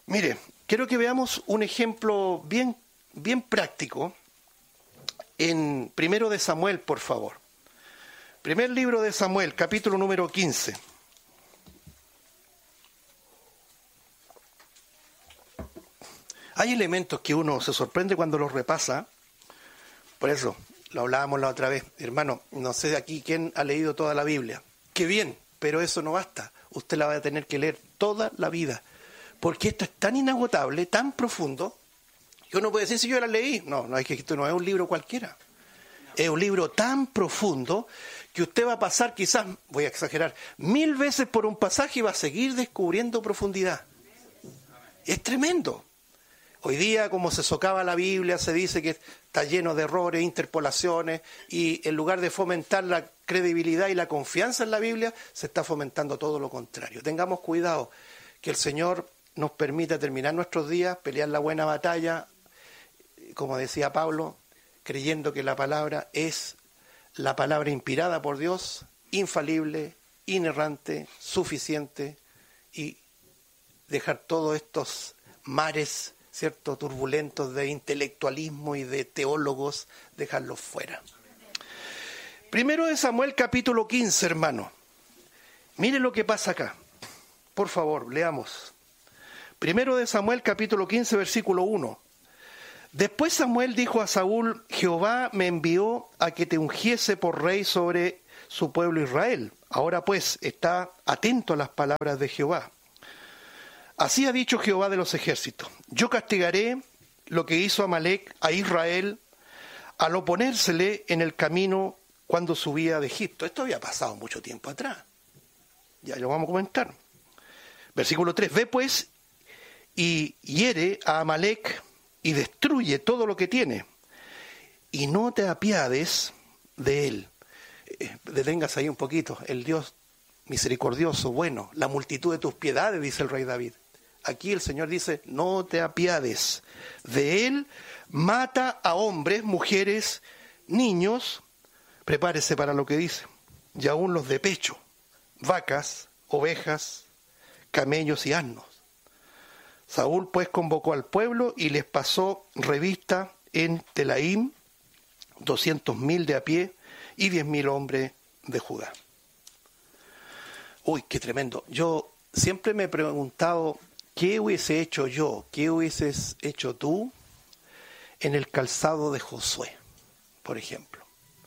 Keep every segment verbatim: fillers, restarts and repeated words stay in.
Mire, quiero que veamos un ejemplo bien, bien práctico en Primero de Samuel, por favor. Primer libro de Samuel, capítulo número quince. Hay elementos que uno se sorprende cuando los repasa. Por eso, lo hablábamos la otra vez. Hermano, no sé de aquí quién ha leído toda la Biblia. Qué bien, pero eso no basta. Usted la va a tener que leer toda la vida. Porque esto es tan inagotable, tan profundo, que uno puede decir, si yo la leí. No, no, es que esto no es un libro cualquiera. Es un libro tan profundo que usted va a pasar quizás, voy a exagerar, mil veces por un pasaje y va a seguir descubriendo profundidad. Es tremendo. Hoy día, como se socava la Biblia, se dice que está lleno de errores, interpolaciones, y en lugar de fomentar la credibilidad y la confianza en la Biblia, se está fomentando todo lo contrario. Tengamos cuidado, que el Señor nos permita terminar nuestros días, pelear la buena batalla, como decía Pablo, creyendo que la palabra es la palabra inspirada por Dios, infalible, inerrante, suficiente, y dejar todos estos mares, ¿cierto?, turbulentos de intelectualismo y de teólogos, dejarlos fuera. Primero de Samuel, capítulo quince, hermano. Mire lo que pasa acá. Por favor, leamos. Primero de Samuel, capítulo quince, versículo uno. Después Samuel dijo a Saúl: Jehová me envió a que te ungiese por rey sobre su pueblo Israel. Ahora pues, está atento a las palabras de Jehová. Así ha dicho Jehová de los ejércitos: yo castigaré lo que hizo Amalec a Israel al oponérsele en el camino cuando subía de Egipto. Esto había pasado mucho tiempo atrás. Ya lo vamos a comentar. Versículo tres. Ve pues y hiere a Amalec y destruye todo lo que tiene, y no te apiades de él. Eh, deténgase ahí un poquito. El Dios misericordioso, bueno, la multitud de tus piedades, dice el rey David. Aquí el Señor dice: no te apiades de él, mata a hombres, mujeres, niños, prepárese para lo que dice, y aún los de pecho, vacas, ovejas, camellos y asnos. Saúl pues convocó al pueblo y les pasó revista en Telaim, doscientos mil de a pie y diez mil hombres de Judá. Uy, qué tremendo. Yo siempre me he preguntado, ¿qué hubiese hecho yo, qué hubieses hecho tú en el calzado de Josué, por ejemplo?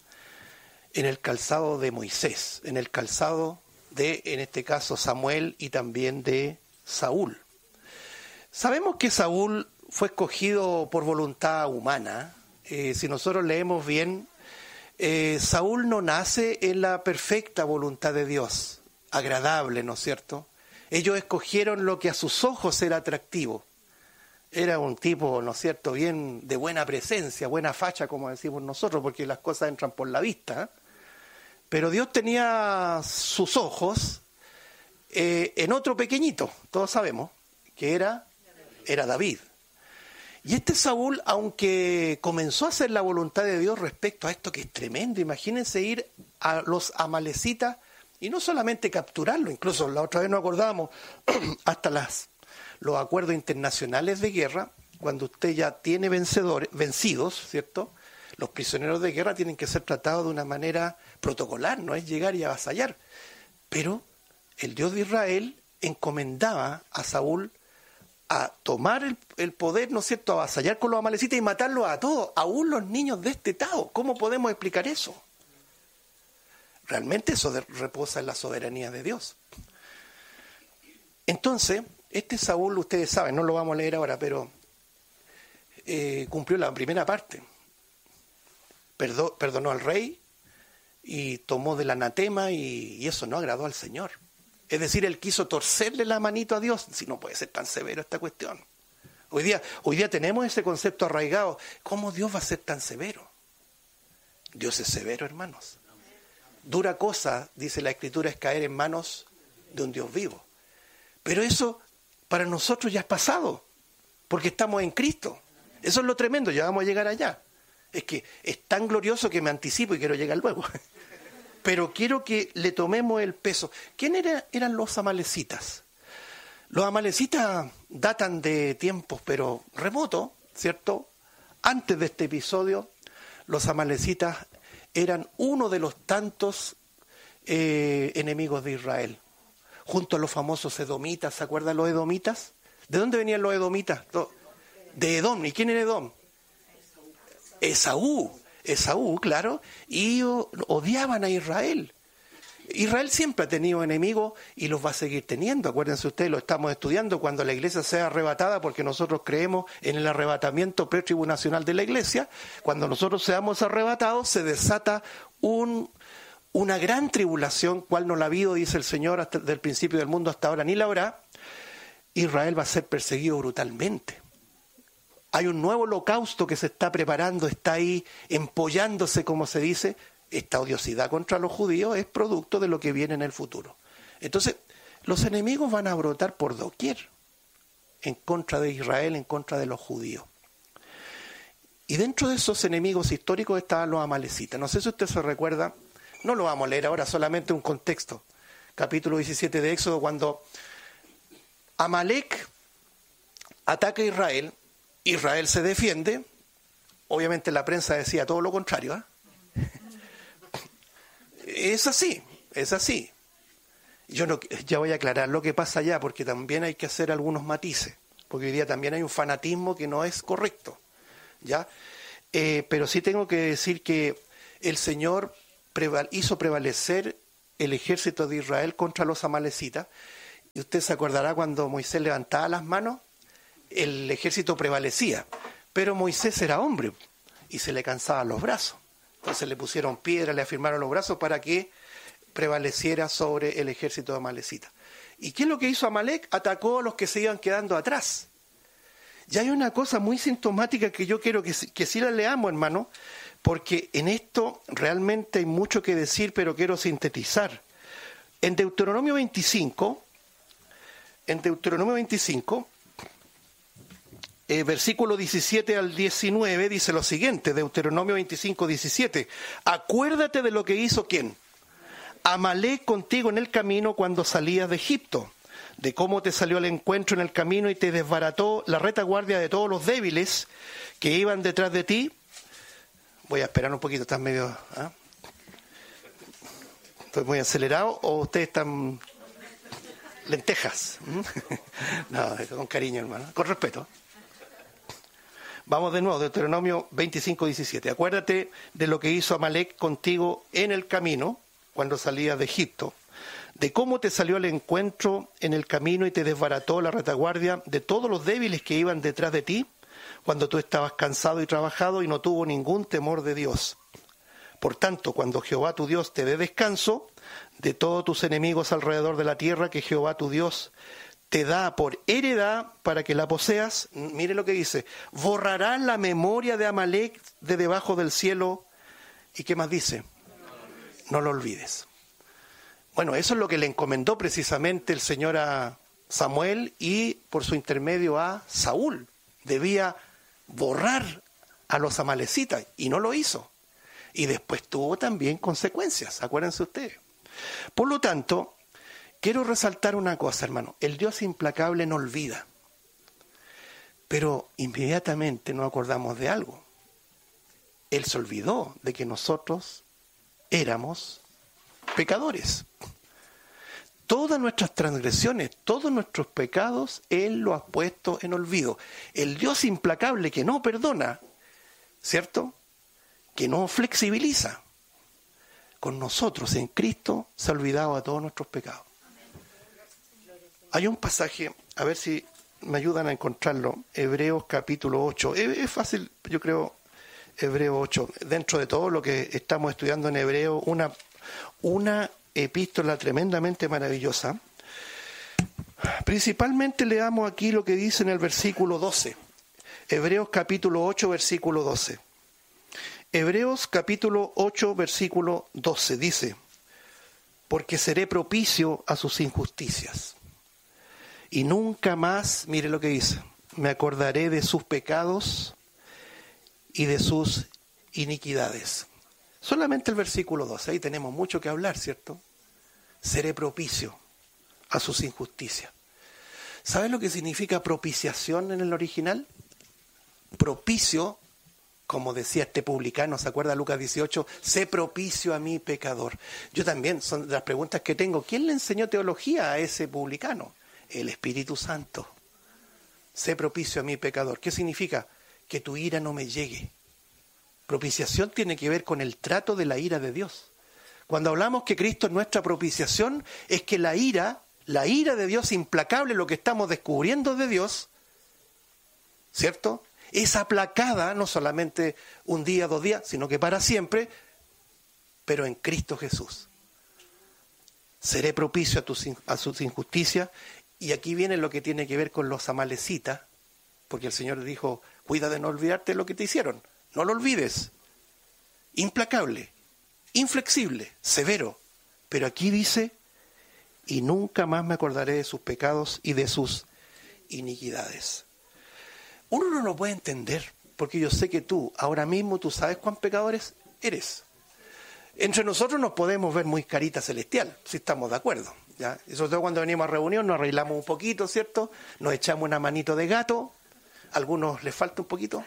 En el calzado de Moisés, en el calzado de, en este caso, Samuel y también de Saúl. Sabemos que Saúl fue escogido por voluntad humana. Eh, si nosotros leemos bien, eh, Saúl no nace en la perfecta voluntad de Dios, agradable, ¿no es cierto? Ellos escogieron lo que a sus ojos era atractivo. Era un tipo, ¿no es cierto?, bien de buena presencia, buena facha, como decimos nosotros, porque las cosas entran por la vista. Pero Dios tenía sus ojos eh, en otro pequeñito, todos sabemos, que era... era David. Y este Saúl, aunque comenzó a hacer la voluntad de Dios respecto a esto que es tremendo, imagínense ir a los amalecitas y no solamente capturarlo, incluso la otra vez nos acordábamos hasta las, los acuerdos internacionales de guerra, cuando usted ya tiene vencedores, vencidos, ¿cierto? Los prisioneros de guerra tienen que ser tratados de una manera protocolar, no es llegar y avasallar. Pero el Dios de Israel encomendaba a Saúl a tomar el, el poder, ¿no es cierto?, a avasallar con los amalecitas y matarlos a todos, aún los niños destetados. ¿Cómo podemos explicar eso? Realmente eso de, reposa en la soberanía de Dios. Entonces, este Saúl, ustedes saben, no lo vamos a leer ahora, pero eh, cumplió la primera parte. Perdó, perdonó al rey y tomó del anatema y, y eso no agradó al Señor. Es decir, él quiso torcerle la manito a Dios. Si no puede ser tan severo esta cuestión. Hoy día, hoy día tenemos ese concepto arraigado. ¿Cómo Dios va a ser tan severo? Dios es severo, hermanos. Dura cosa, dice la Escritura, es caer en manos de un Dios vivo. Pero eso para nosotros ya es pasado, porque estamos en Cristo. Eso es lo tremendo, ya vamos a llegar allá. Es que es tan glorioso que me anticipo y quiero llegar luego. Pero quiero que le tomemos el peso. ¿Quién era, eran los amalecitas? Los amalecitas datan de tiempos, pero remotos, ¿cierto? Antes de este episodio, los amalecitas eran uno de los tantos eh, enemigos de Israel, junto a los famosos edomitas. ¿Se acuerdan los edomitas? ¿De dónde venían los edomitas? De Edom. ¿Y quién era Edom? Esaú. Esaú, claro. Y odiaban a Israel. Israel siempre ha tenido enemigos y los va a seguir teniendo. Acuérdense ustedes, lo estamos estudiando cuando la iglesia sea arrebatada, porque nosotros creemos en el arrebatamiento pretribulacional de la iglesia. Cuando nosotros seamos arrebatados, se desata un, una gran tribulación, cual no la ha habido, dice el Señor, hasta del principio del mundo hasta ahora, ni la habrá. Israel va a ser perseguido brutalmente. Hay un nuevo holocausto que se está preparando, está ahí empollándose, como se dice. Esta odiosidad contra los judíos es producto de lo que viene en el futuro. Entonces, los enemigos van a brotar por doquier, en contra de Israel, en contra de los judíos. Y dentro de esos enemigos históricos estaban los amalecitas. No sé si usted se recuerda, no lo vamos a leer ahora, solamente un contexto. Capítulo diecisiete de Éxodo, cuando Amalec ataca a Israel, Israel se defiende. Obviamente la prensa decía todo lo contrario, ¿eh? Es así, es así. Yo no, ya voy a aclarar lo que pasa allá, porque también hay que hacer algunos matices, porque hoy día también hay un fanatismo que no es correcto, ¿ya? Eh, pero sí tengo que decir que el Señor preval- hizo prevalecer el ejército de Israel contra los amalecitas, y usted se acordará cuando Moisés levantaba las manos, el ejército prevalecía, pero Moisés era hombre y se le cansaban los brazos. Entonces le pusieron piedra, le afirmaron los brazos para que prevaleciera sobre el ejército de Amalecita. ¿Y qué es lo que hizo Amalec? Atacó a los que se iban quedando atrás. Y hay una cosa muy sintomática que yo quiero que, que sí la leamos, hermano, porque en esto realmente hay mucho que decir, pero quiero sintetizar. En Deuteronomio veinticinco, en Deuteronomio veinticinco, Eh, versículo diecisiete al diecinueve dice lo siguiente, Deuteronomio veinticinco, diecisiete. Acuérdate de lo que hizo ¿quién? Amalec contigo en el camino cuando salías de Egipto, de cómo te salió al encuentro en el camino y te desbarató la retaguardia de todos los débiles que iban detrás de ti. Voy a esperar un poquito, están medio... ¿eh? ¿Estoy muy acelerado o ustedes están lentejas? No, con cariño, hermano, con respeto. Vamos de nuevo, Deuteronomio veinticinco, diecisiete. Acuérdate de lo que hizo Amalec contigo en el camino, cuando salías de Egipto, de cómo te salió al encuentro en el camino y te desbarató la retaguardia de todos los débiles que iban detrás de ti, cuando tú estabas cansado y trabajado y no tuvo ningún temor de Dios. Por tanto, cuando Jehová tu Dios te dé descanso de todos tus enemigos alrededor de la tierra que Jehová tu Dios te da por heredad para que la poseas, mire lo que dice, borrará la memoria de Amalec de debajo del cielo. ¿Y qué más dice? No lo olvides. Bueno, eso es lo que le encomendó precisamente el Señor a Samuel y por su intermedio a Saúl. Debía borrar a los amalecitas y no lo hizo. Y después tuvo también consecuencias, acuérdense ustedes. Por lo tanto, quiero resaltar una cosa, hermano. El Dios implacable no olvida. Pero inmediatamente nos acordamos de algo. Él se olvidó de que nosotros éramos pecadores. Todas nuestras transgresiones, todos nuestros pecados, Él los ha puesto en olvido. El Dios implacable que no perdona, ¿cierto? Que no flexibiliza. Con nosotros en Cristo se ha olvidado de todos nuestros pecados. Hay un pasaje, a ver si me ayudan a encontrarlo, Hebreos capítulo ocho. Es fácil, yo creo, Hebreos ocho. Dentro de todo lo que estamos estudiando en Hebreo, una, una epístola tremendamente maravillosa. Principalmente leamos aquí lo que dice en el versículo doce. Hebreos capítulo ocho, versículo doce. Hebreos capítulo ocho, versículo doce dice: porque seré propicio a sus injusticias. Y nunca más, mire lo que dice, me acordaré de sus pecados y de sus iniquidades. Solamente el versículo doce, ahí tenemos mucho que hablar, ¿cierto? Seré propicio a sus injusticias. ¿Sabes lo que significa propiciación en el original? Propicio, como decía este publicano, ¿se acuerda Lucas dieciocho? Sé propicio a mi pecador. Yo también, son de las preguntas que tengo. ¿Quién le enseñó teología a ese publicano? El Espíritu Santo. Sé propicio a mi pecador. ¿Qué significa? Que tu ira no me llegue. Propiciación tiene que ver con el trato de la ira de Dios. Cuando hablamos que Cristo es nuestra propiciación, es que la ira, la ira de Dios implacable, lo que estamos descubriendo de Dios, ¿cierto?, es aplacada no solamente un día, dos días, sino que para siempre, pero en Cristo Jesús. Seré propicio a, tus, a sus injusticias. Y aquí viene lo que tiene que ver con los amalecitas, porque el Señor dijo, cuida de no olvidarte lo que te hicieron. No lo olvides. Implacable, inflexible, severo. Pero aquí dice, y nunca más me acordaré de sus pecados y de sus iniquidades. Uno no lo puede entender, porque yo sé que tú, ahora mismo, tú sabes cuán pecadores eres. Entre nosotros nos podemos ver muy carita celestial, si estamos de acuerdo, ¿ya? Y sobre todo cuando venimos a reunión nos arreglamos un poquito, ¿cierto? Nos echamos una manito de gato, a algunos les falta un poquito.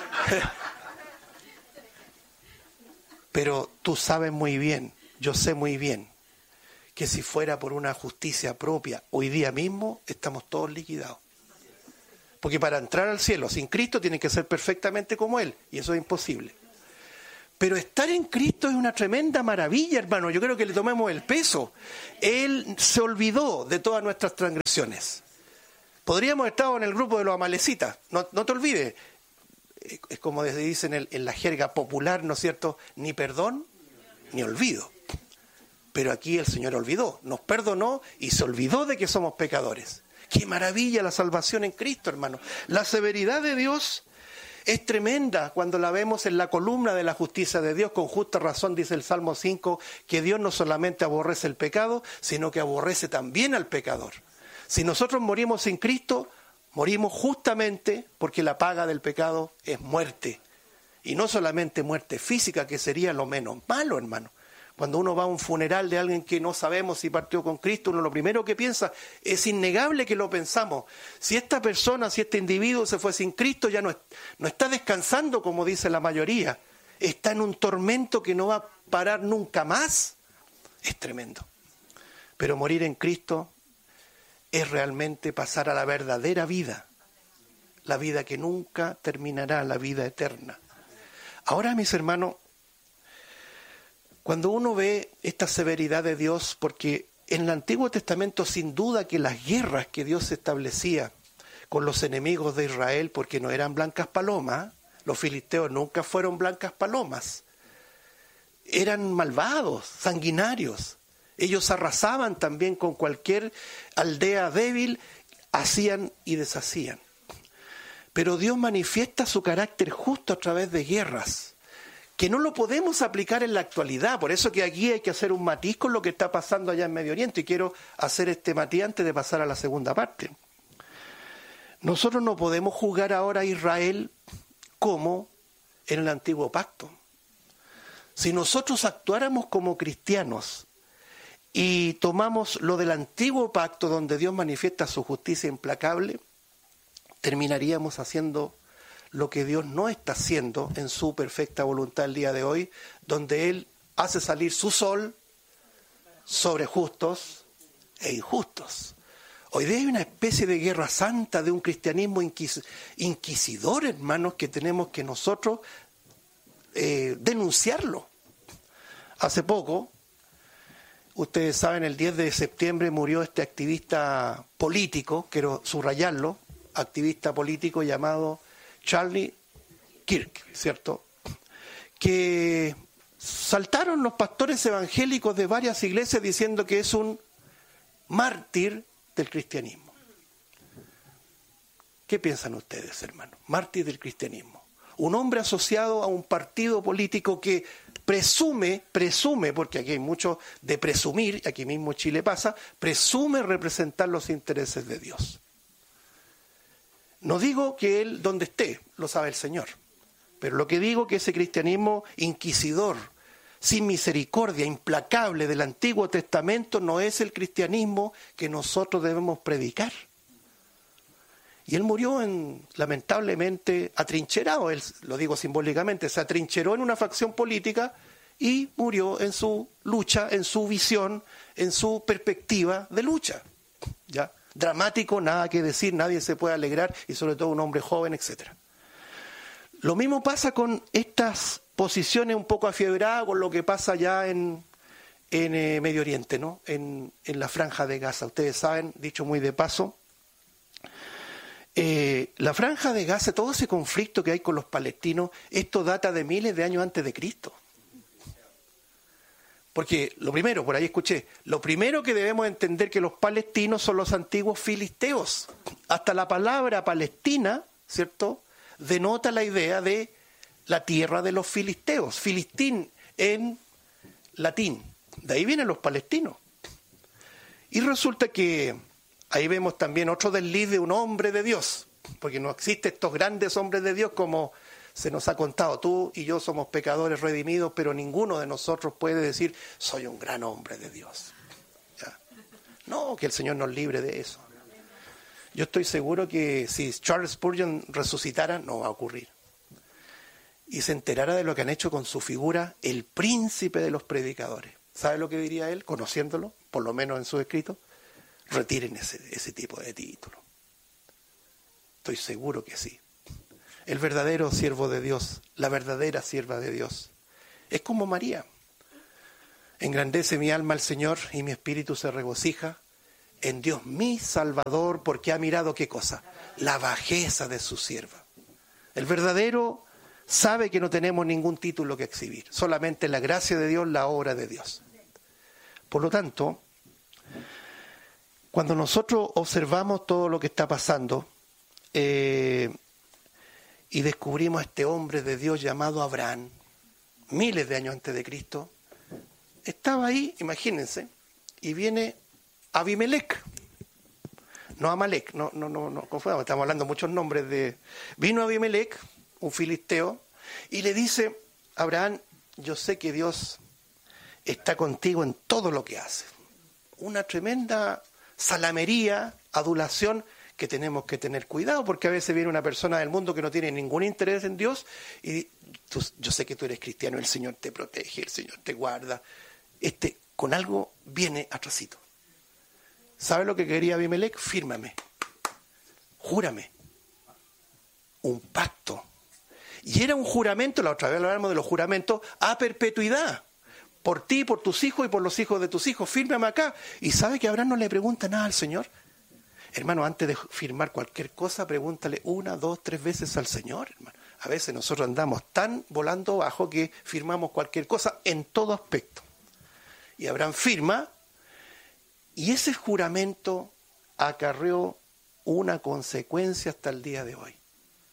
Pero tú sabes muy bien, yo sé muy bien, que si fuera por una justicia propia, hoy día mismo estamos todos liquidados. Porque para entrar al cielo sin Cristo tiene que ser perfectamente como Él, y eso es imposible. Pero estar en Cristo es una tremenda maravilla, hermano. Yo creo que le tomemos el peso. Él se olvidó de todas nuestras transgresiones. Podríamos estar en el grupo de los amalecitas. No, no te olvides. Es como se dice en, el, en la jerga popular, ¿no es cierto? Ni perdón, ni olvido. Pero aquí el Señor olvidó. Nos perdonó y se olvidó de que somos pecadores. ¡Qué maravilla la salvación en Cristo, hermano! La severidad de Dios es tremenda cuando la vemos en la columna de la justicia de Dios. Con justa razón dice el Salmo cinco que Dios no solamente aborrece el pecado, sino que aborrece también al pecador. Si nosotros morimos sin Cristo, morimos justamente porque la paga del pecado es muerte. Y no solamente muerte física, que sería lo menos malo, hermano. Cuando uno va a un funeral de alguien que no sabemos si partió con Cristo, uno lo primero que piensa, es innegable que lo pensamos. Si esta persona, si este individuo se fue sin Cristo, ya no, es, no está descansando como dice la mayoría. Está en un tormento que no va a parar nunca más. Es tremendo. Pero morir en Cristo es realmente pasar a la verdadera vida. La vida que nunca terminará, la vida eterna. Ahora, mis hermanos, cuando uno ve esta severidad de Dios, porque en el Antiguo Testamento sin duda que las guerras que Dios establecía con los enemigos de Israel, porque no eran blancas palomas, los filisteos nunca fueron blancas palomas, eran malvados, sanguinarios. Ellos arrasaban también con cualquier aldea débil, hacían y deshacían. Pero Dios manifiesta su carácter justo a través de guerras, que no lo podemos aplicar en la actualidad. Por eso que aquí hay que hacer un matiz con lo que está pasando allá en Medio Oriente, y quiero hacer este matiz antes de pasar a la segunda parte. Nosotros no podemos juzgar ahora a Israel como en el Antiguo Pacto. Si nosotros actuáramos como cristianos y tomamos lo del Antiguo Pacto, donde Dios manifiesta su justicia implacable, terminaríamos haciendo lo que Dios no está haciendo en su perfecta voluntad el día de hoy, donde Él hace salir su sol sobre justos e injustos. Hoy día hay una especie de guerra santa de un cristianismo inquis- inquisidor, hermanos, que tenemos que nosotros eh, denunciarlo. Hace poco, ustedes saben, el diez de septiembre murió este activista político, quiero subrayarlo, activista político llamado Charlie Kirk, ¿cierto? Que saltaron los pastores evangélicos de varias iglesias diciendo que es un mártir del cristianismo. ¿Qué piensan ustedes, hermanos? Mártir del cristianismo. Un hombre asociado a un partido político que presume, presume, porque aquí hay mucho de presumir, aquí mismo Chile pasa, presume representar los intereses de Dios. No digo que él donde esté, lo sabe el Señor, pero lo que digo es que ese cristianismo inquisidor, sin misericordia, implacable del Antiguo Testamento no es el cristianismo que nosotros debemos predicar. Y él murió en, lamentablemente atrincherado, él, lo digo simbólicamente, se atrincheró en una facción política y murió en su lucha, en su visión, en su perspectiva de lucha. ¿Ya? Dramático, nada que decir, nadie se puede alegrar, y sobre todo un hombre joven, etcétera. Lo mismo pasa con estas posiciones un poco afiebradas con lo que pasa ya en, en eh, Medio Oriente, ¿no? En, en la Franja de Gaza. Ustedes saben, dicho muy de paso, eh, la Franja de Gaza, todo ese conflicto que hay con los palestinos, esto data de miles de años antes de Cristo. Porque lo primero, por ahí escuché, lo primero que debemos entender que los palestinos son los antiguos filisteos. Hasta la palabra Palestina, ¿cierto?, denota la idea de la tierra de los filisteos. Filistín en latín. De ahí vienen los palestinos. Y resulta que ahí vemos también otro desliz de un hombre de Dios. Porque no existen estos grandes hombres de Dios como se nos ha contado. Tú y yo somos pecadores redimidos, pero ninguno de nosotros puede decir, soy un gran hombre de Dios. ¿Ya? No, que el Señor nos libre de eso. Yo estoy seguro que si Charles Spurgeon resucitara, no va a ocurrir. Y se enterara de lo que han hecho con su figura, el príncipe de los predicadores. ¿Sabe lo que diría él, conociéndolo, por lo menos en sus escritos? Retiren ese, ese tipo de título. Estoy seguro que sí. El verdadero siervo de Dios, la verdadera sierva de Dios, es como María. Engrandece mi alma al Señor y mi espíritu se regocija en Dios mi Salvador, porque ha mirado ¿qué cosa? La bajeza de su sierva. El verdadero sabe que no tenemos ningún título que exhibir, solamente la gracia de Dios, la obra de Dios. Por lo tanto, cuando nosotros observamos todo lo que está pasando, eh, y descubrimos a este hombre de Dios llamado Abraham, miles de años antes de Cristo, estaba ahí, imagínense, y viene Abimelech, no Amalek, no, no, no, no confundamos, estamos hablando muchos nombres de... Vino Abimelech, un filisteo, y le dice, Abraham, yo sé que Dios está contigo en todo lo que haces. Una tremenda salamería, adulación, que tenemos que tener cuidado, porque a veces viene una persona del mundo que no tiene ningún interés en Dios y tú, yo sé que tú eres cristiano, el Señor te protege, el Señor te guarda. Este, con algo viene atrasito. ¿Sabe lo que quería Abimelech? Fírmame, júrame, un pacto. Y era un juramento, la otra vez hablamos de los juramentos, a perpetuidad. Por ti, por tus hijos y por los hijos de tus hijos, fírmame acá. ¿Y sabe que Abraham no le pregunta nada al Señor? Hermano, antes de firmar cualquier cosa, pregúntale una, dos, tres veces al Señor, hermano. A veces nosotros andamos tan volando bajo que firmamos cualquier cosa en todo aspecto. Y Abraham firma, y ese juramento acarreó una consecuencia hasta el día de hoy.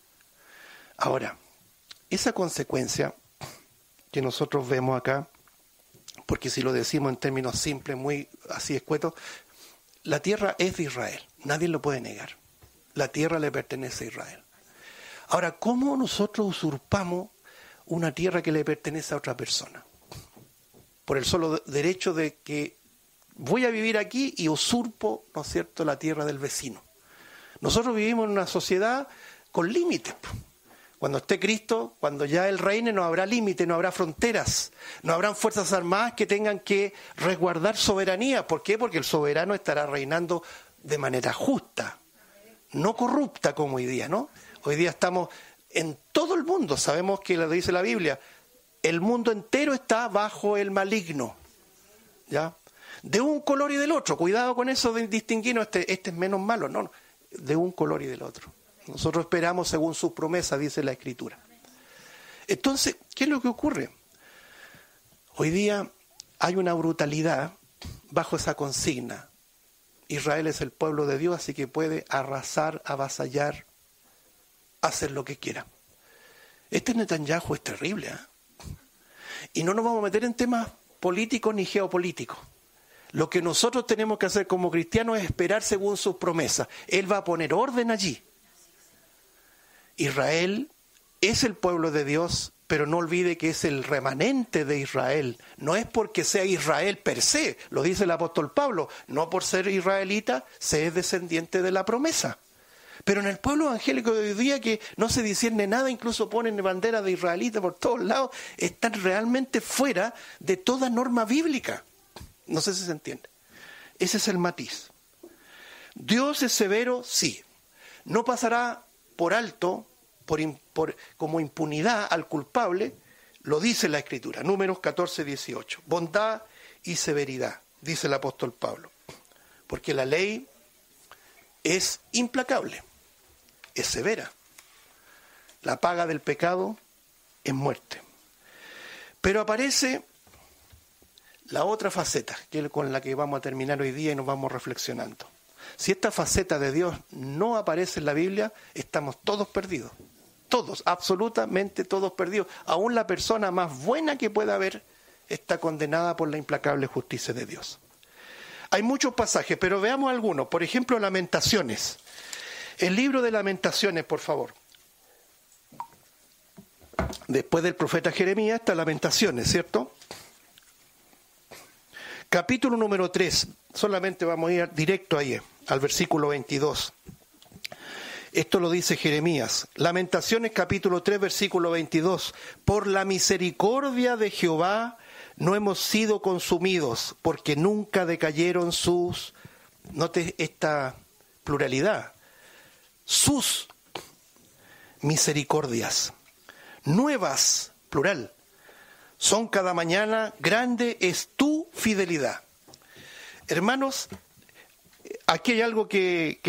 Ahora, esa consecuencia que nosotros vemos acá, porque si lo decimos en términos simples, muy así escuetos, la tierra es de Israel, nadie lo puede negar. La tierra le pertenece a Israel. Ahora, ¿cómo nosotros usurpamos una tierra que le pertenece a otra persona? Por el solo derecho de que voy a vivir aquí y usurpo, ¿no es cierto?, la tierra del vecino. Nosotros vivimos en una sociedad con límites. Cuando esté Cristo, cuando ya Él reine, no habrá límites, no habrá fronteras, no habrán fuerzas armadas que tengan que resguardar soberanía. ¿Por qué? Porque el soberano estará reinando de manera justa, no corrupta como hoy día, ¿no? Hoy día estamos en todo el mundo, sabemos que lo dice la Biblia, el mundo entero está bajo el maligno, ¿ya? De un color y del otro, cuidado con eso de distinguirnos, este, este es menos malo, no, de un color y del otro. Nosotros esperamos según sus promesas, dice la Escritura. Entonces, ¿qué es lo que ocurre? Hoy día hay una brutalidad bajo esa consigna. Israel es el pueblo de Dios, así que puede arrasar, avasallar, hacer lo que quiera. Este Netanyahu es terrible, ¿eh? Y no nos vamos a meter en temas políticos ni geopolíticos. Lo que nosotros tenemos que hacer como cristianos es esperar según sus promesas. Él va a poner orden allí. Israel es el pueblo de Dios, pero no olvide que es el remanente de Israel. No es porque sea Israel per se, lo dice el apóstol Pablo, no por ser israelita se es descendiente de la promesa. Pero en el pueblo evangélico de hoy día, que no se discierne nada, incluso ponen banderas de israelitas por todos lados, están realmente fuera de toda norma bíblica. No sé si se entiende. Ese es el matiz. Dios es severo, sí. No pasará por alto, por, por, como impunidad al culpable, lo dice la Escritura, Números catorce, dieciocho. Bondad y severidad, dice el apóstol Pablo. Porque la ley es implacable, es severa. La paga del pecado es muerte. Pero aparece la otra faceta, que es con la que vamos a terminar hoy día y nos vamos reflexionando. Si esta faceta de Dios no aparece en la Biblia, estamos todos perdidos. Todos, absolutamente todos perdidos. Aún la persona más buena que pueda haber está condenada por la implacable justicia de Dios. Hay muchos pasajes, pero veamos algunos. Por ejemplo, Lamentaciones. El libro de Lamentaciones, por favor. Después del profeta Jeremías está Lamentaciones, ¿cierto? Capítulo número tres. Solamente vamos a ir directo ahí, al versículo veintidós. Esto lo dice Jeremías. Lamentaciones capítulo tres, versículo veintidós. Por la misericordia de Jehová no hemos sido consumidos, porque nunca decayeron sus, note esta pluralidad, sus misericordias. Nuevas, plural, son cada mañana, grande es tu fidelidad. Hermanos, aquí hay algo que, que